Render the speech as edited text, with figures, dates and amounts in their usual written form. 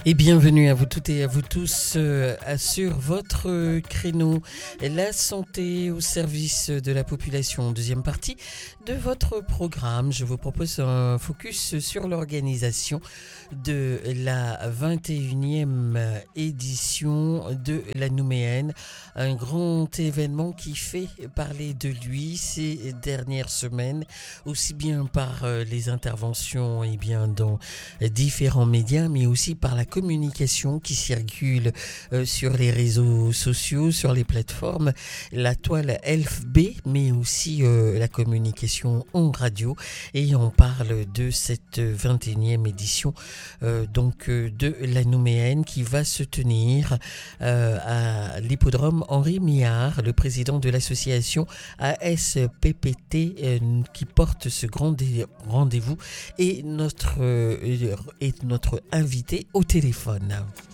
Et bienvenue à vous toutes et à vous tous sur votre créneau La santé au service de la population. Deuxième partie de votre programme. Je vous propose un focus sur l'organisation de la 21e édition de la Nouméenne. Un grand événement qui fait parler de lui ces dernières semaines, aussi bien par les interventions dans différents médias, mais aussi par la communication qui circule sur les réseaux sociaux, sur les plateformes, la toile LFB, mais aussi la communication en radio. Et on parle de cette 21e édition de la Nouméenne qui va se tenir à l'hippodrome Henri Millard, le président de l'association ASPPT qui porte ce grand rendez-vous et notre invité au téléphone.